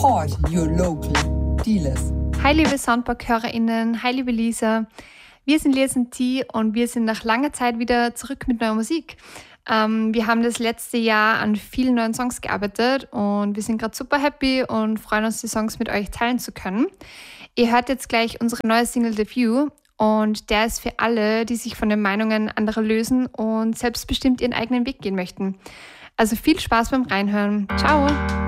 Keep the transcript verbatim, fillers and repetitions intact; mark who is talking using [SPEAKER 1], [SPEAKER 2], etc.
[SPEAKER 1] Support your local dealers.
[SPEAKER 2] Hi liebe Soundpark-HörerInnen, hi liebe Lisa. Wir sind Lesen T und wir sind nach langer Zeit wieder zurück mit neuer Musik. Ähm, wir haben das letzte Jahr an vielen neuen Songs gearbeitet und wir sind gerade super happy und freuen uns, die Songs mit euch teilen zu können. Ihr hört jetzt gleich unsere neue Single The View und der ist für alle, die sich von den Meinungen anderer lösen und selbstbestimmt ihren eigenen Weg gehen möchten. Also viel Spaß beim Reinhören. Ciao!